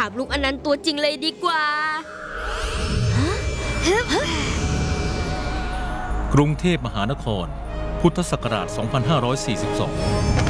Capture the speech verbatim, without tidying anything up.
ามลุงอนันต์ตัวจริงเลยดีกว่ากรุงเทพมหานครพุทธศักราช สองพันห้าร้อยสี่สิบสอง